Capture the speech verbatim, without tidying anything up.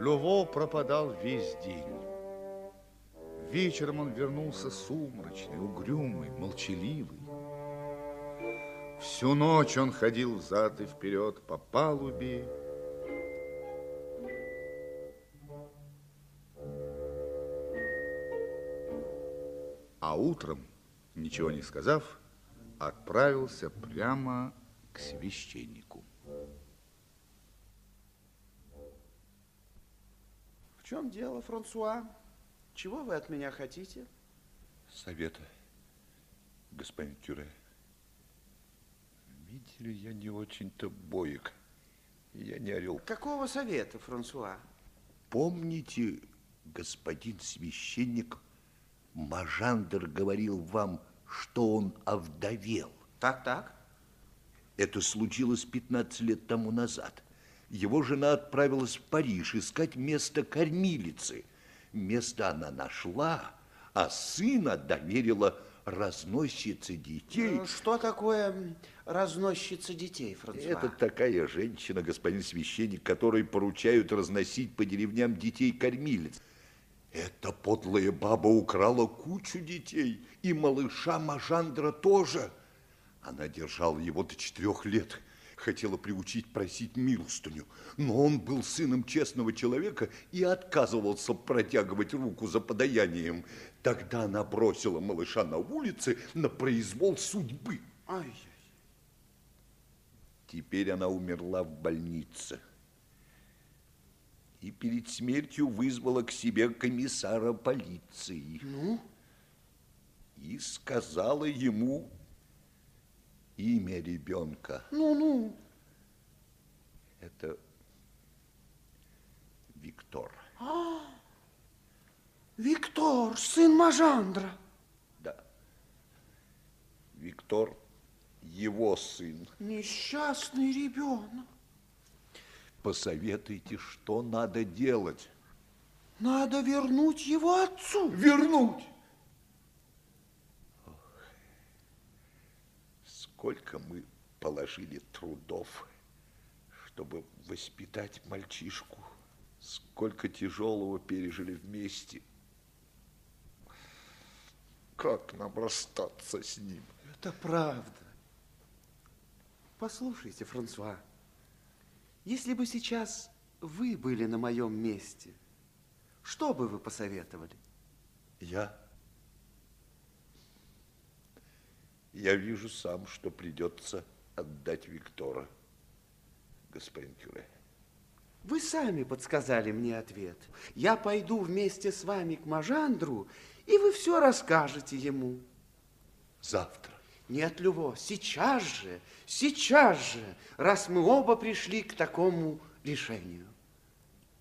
Лево пропадал весь день. Вечером он вернулся сумрачный, угрюмый, молчаливый. Всю ночь он ходил взад и вперед по палубе. А утром, ничего не сказав, отправился прямо к священнику. В чем дело, Франсуа? Чего вы от меня хотите? Совета, господин Кюре. Видите ли, я не очень-то боек. Я не орел. Какого совета, Франсуа? Помните, господин священник, Мажандр говорил вам, что он овдовел? Так, так. Это случилось пятнадцать лет тому назад. Его жена отправилась в Париж искать место кормилицы. Место она нашла, а сына доверила разносчице детей. Что такое разносчица детей, Франсуа? Это такая женщина, господин священник, которой поручают разносить по деревням детей кормилиц. Эта подлая баба украла кучу детей, и малыша Мажандра тоже. Она держала его до четырех лет, хотела приучить просить милостыню, но он был сыном честного человека и отказывался протягивать руку за подаянием. Тогда она бросила малыша на улице на произвол судьбы. Ай. Теперь она умерла в больнице. И перед смертью вызвала к себе комиссара полиции. Ну? И сказала ему имя ребенка. Ну-ну. Это Виктор. А, Виктор, сын Мажандра. Да. Виктор его сын. Несчастный ребенок. Посоветуйте, что надо делать. Надо вернуть его отцу. Вернуть? Ох, сколько мы положили трудов, чтобы воспитать мальчишку. Сколько тяжелого пережили вместе. Как нам расстаться с ним? Это правда. Послушайте, Франсуа, если бы сейчас вы были на моем месте, что бы вы посоветовали? Я? Я вижу сам, что придется отдать Виктора, господин Кюре. Вы сами подсказали мне ответ. Я пойду вместе с вами к Мажандру, и вы все расскажете ему. Завтра? Нет, Лево, сейчас же, сейчас же, раз мы оба пришли к такому решению.